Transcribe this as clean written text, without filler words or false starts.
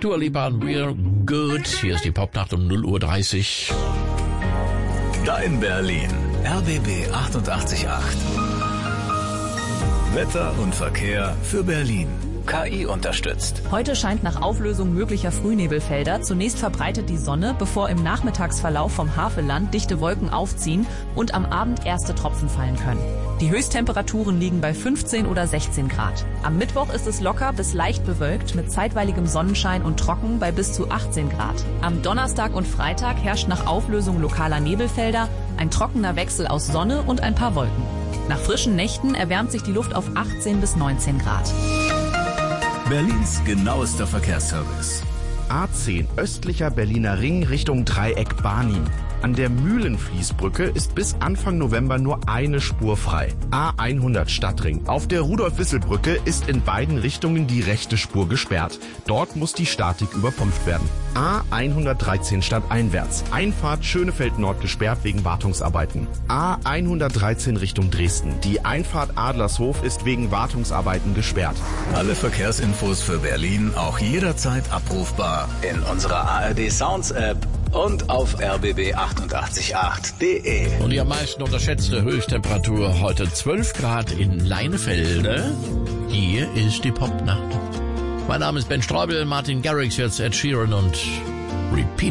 Dua Lipa und We're Good. Hier ist die Popnacht um 0:30 Uhr. Dein Berlin. RBB 88.8. Wetter und Verkehr für Berlin. KI unterstützt. Heute scheint nach Auflösung möglicher Frühnebelfelder zunächst verbreitet die Sonne, bevor im Nachmittagsverlauf vom Havelland dichte Wolken aufziehen und am Abend erste Tropfen fallen können. Die Höchsttemperaturen liegen bei 15 oder 16 Grad. Am Mittwoch ist es locker bis leicht bewölkt mit zeitweiligem Sonnenschein und trocken bei bis zu 18 Grad. Am Donnerstag und Freitag herrscht nach Auflösung lokaler Nebelfelder ein trockener Wechsel aus Sonne und ein paar Wolken. Nach frischen Nächten erwärmt sich die Luft auf 18 bis 19 Grad. Berlins genauester Verkehrsservice. A10 östlicher Berliner Ring Richtung Dreieck Barnim. An der Mühlenfließbrücke ist bis Anfang November nur eine Spur frei. A100 Stadtring. Auf der Rudolf-Wissel-Brücke ist in beiden Richtungen die rechte Spur gesperrt. Dort muss die Statik überprüft werden. A113 stadteinwärts. Einfahrt Schönefeld Nord gesperrt wegen Wartungsarbeiten. A113 Richtung Dresden. Die Einfahrt Adlershof ist wegen Wartungsarbeiten gesperrt. Alle Verkehrsinfos für Berlin auch jederzeit abrufbar in unserer ARD Sounds App und auf rbb888.de. Und die am meisten unterschätzte Höchsttemperatur heute 12 Grad in Leinefelde. Hier ist die Popnacht. Mein Name ist Ben Straubel, Martin Garrix, jetzt Ed Sheeran und Repeat.